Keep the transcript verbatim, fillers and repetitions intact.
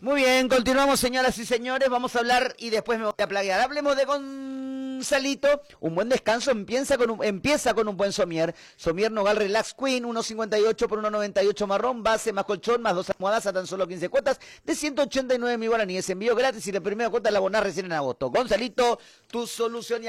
Muy bien, continuamos, señoras y señores. Vamos a hablar y después me voy a plaguear. Hablemos de Gonzalito. Un buen descanso empieza con un, empieza con un buen somier. Somier Nogal Relax Queen, uno cincuenta y ocho por uno noventa y ocho marrón, base más colchón, más dos almohadas a tan solo quince cuotas de ciento ochenta y nueve mil guaraníes. Envío gratis y la primera cuota la abonás recién en agosto. Gonzalito, tu solución.